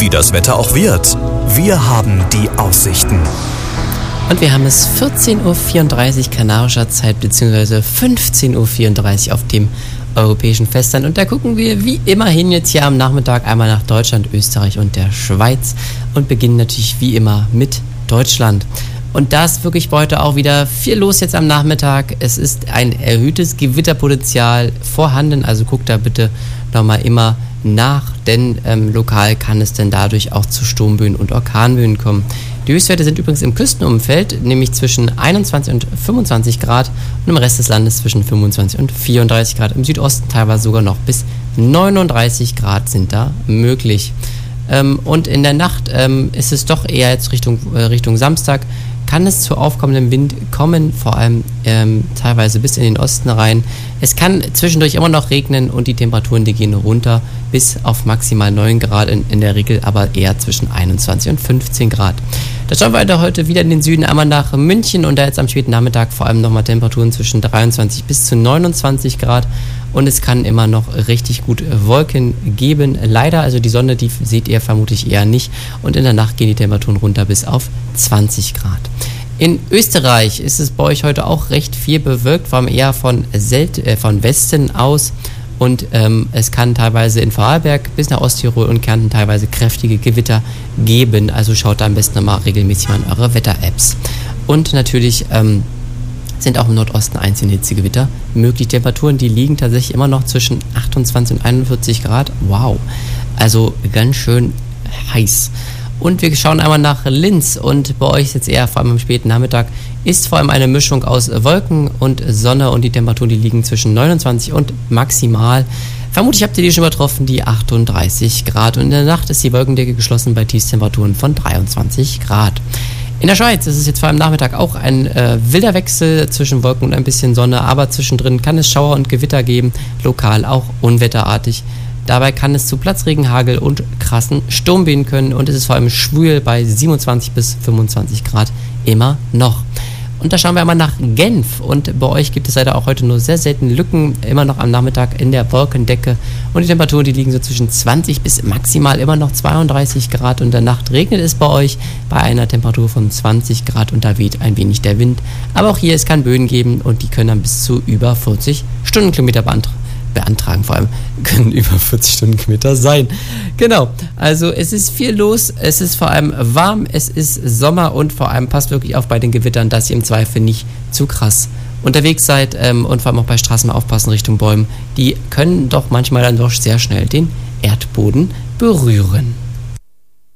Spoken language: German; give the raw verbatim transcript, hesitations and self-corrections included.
wie das Wetter auch wird. Wir haben die Aussichten. Und wir haben es vierzehn Uhr vierunddreißig kanarischer Zeit, beziehungsweise fünfzehn Uhr vierunddreißig auf dem europäischen Festland. Und da gucken wir wie immerhin jetzt hier am Nachmittag einmal nach Deutschland, Österreich und der Schweiz und beginnen natürlich wie immer mit Deutschland. Und da ist wirklich heute auch wieder viel los jetzt am Nachmittag. Es ist ein erhöhtes Gewitterpotenzial vorhanden, also guckt da bitte nochmal immer nach, denn ähm, lokal kann es dann dadurch auch zu Sturmböen und Orkanböen kommen. Die Höchstwerte sind übrigens im Küstenumfeld, nämlich zwischen einundzwanzig und fünfundzwanzig Grad und im Rest des Landes zwischen fünfundzwanzig und vierunddreißig Grad. Im Südosten teilweise sogar noch bis neununddreißig Grad sind da möglich. Ähm, und in der Nacht ähm, ist es doch eher jetzt Richtung, äh, Richtung Samstag, kann es zu aufkommendem Wind kommen, vor allem ähm, teilweise bis in den Osten rein. Es kann zwischendurch immer noch regnen und die Temperaturen, die gehen runter bis auf maximal neun Grad, in, in der Regel aber eher zwischen einundzwanzig und fünfzehn Grad. Da schauen wir weiter heute wieder in den Süden, einmal nach München und da jetzt am späten Nachmittag vor allem nochmal Temperaturen zwischen dreiundzwanzig bis zu neunundzwanzig Grad und es kann immer noch richtig gut Wolken geben. Leider, also die Sonne, die seht ihr vermutlich eher nicht und in der Nacht gehen die Temperaturen runter bis auf zwanzig Grad. In Österreich ist es bei euch heute auch recht viel bewölkt, vor allem eher von, Sel- äh, von Westen aus. Und ähm, es kann teilweise in Vorarlberg bis nach Osttirol und Kärnten teilweise kräftige Gewitter geben. Also schaut da am besten nochmal regelmäßig mal in eure Wetter-Apps. Und natürlich ähm, sind auch im Nordosten einzelne Hitzegewitter möglich. Temperaturen, die liegen tatsächlich immer noch zwischen achtundzwanzig und einundvierzig Grad. Wow, also ganz schön heiß. Und wir schauen einmal nach Linz und bei euch ist jetzt eher vor allem am späten Nachmittag ist vor allem eine Mischung aus Wolken und Sonne und die Temperaturen, die liegen zwischen neunundzwanzig und maximal, vermutlich habt ihr die schon übertroffen, die achtunddreißig Grad und in der Nacht ist die Wolkendecke geschlossen bei Tiefstemperaturen von dreiundzwanzig Grad. In der Schweiz ist es jetzt vor allem Nachmittag auch ein äh, wilder Wechsel zwischen Wolken und ein bisschen Sonne, aber zwischendrin kann es Schauer und Gewitter geben, lokal auch unwetterartig. Dabei kann es zu Platzregen, Hagel und krassen Sturmböen können und es ist vor allem schwül bei siebenundzwanzig bis fünfundzwanzig Grad immer noch. Und da schauen wir einmal nach Genf und bei euch gibt es leider auch heute nur sehr selten Lücken, immer noch am Nachmittag in der Wolkendecke und die Temperaturen, die liegen so zwischen zwanzig bis maximal immer noch zweiunddreißig Grad und in der Nacht regnet es bei euch bei einer Temperatur von zwanzig Grad und da weht ein wenig der Wind. Aber auch hier, es kann Böen geben und die können dann bis zu über vierzig Stundenkilometer beantragen. beantragen, vor allem können über vierzig Stundenkilometer sein. Genau, also es ist viel los, es ist vor allem warm, es ist Sommer und vor allem passt wirklich auf bei den Gewittern, dass ihr im Zweifel nicht zu krass unterwegs seid ähm, und vor allem auch bei Straßen aufpassen Richtung Bäumen. Die können doch manchmal dann doch sehr schnell den Erdboden berühren.